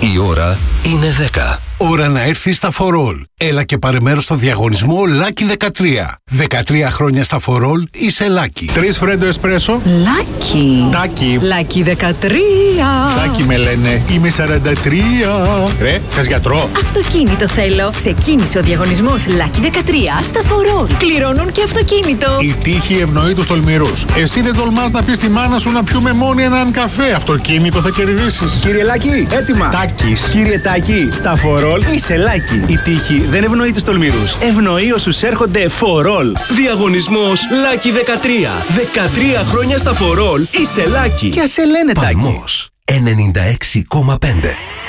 Η ώρα είναι 10. Ώρα να έρθει στα For All. Έλα και πάρε μέρος στο διαγωνισμό Lucky 13. 13 χρόνια στα For All είσαι Lucky. 3 φρέντο εσπρέσο. Lucky. Τάκι. Lucky 13. Τάκι με λένε. Είμαι 43. Ρε, θες γιατρό? Αυτοκίνητο θέλω. Ξεκίνησε ο διαγωνισμός Lucky 13 στα For All. Κληρώνουν και αυτοκίνητο. Η τύχη ευνοεί τους τολμηρούς. Εσύ δεν τολμάς να πεις στη μάνα σου να πιούμε μόνοι έναν καφέ. Αυτοκίνητο θα κερδίσεις. Κύριε Λάκη, έτοιμα. Τάκης. Κύριε Τάκη, στα For All είσαι Lucky. Η τύχη δεν ευνοεί τους τολμηρούς. Ευνοεί όσους έρχονται For All. Διαγωνισμός Lucky 13. 13 χρόνια στα For All είσαι Lucky. Και ας σε λένε Τάκη. Παλμός 96,5.